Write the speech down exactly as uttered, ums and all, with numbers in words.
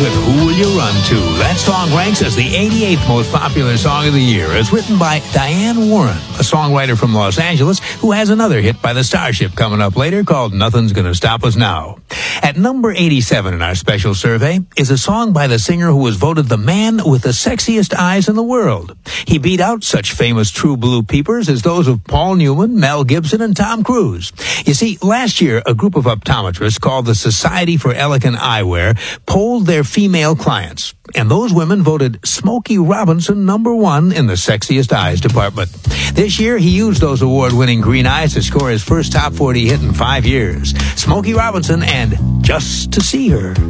with Who Will You Run To? That song ranks as the eighty-eighth most popular song of the year. It's written by Diane Warren, a songwriter from Los Angeles who has another hit by the Starship coming up later called Nothing's Gonna Stop Us Now. At number eighty-seven in our special survey is a song by the singer who was voted the man with the sexiest eyes in the world. He beat out such famous true blue peepers as those of Paul Newman, Mel Gibson, and Tom Cruise. You see, last year, a group of optometrists called the Society for Elegant Eyewear polled their female clients, and those women voted Smokey Robinson number one in the sexiest eyes department. This year, he used those award-winning green eyes to score his first top forty hit in five years. Smokey Robinson and Just to See Her.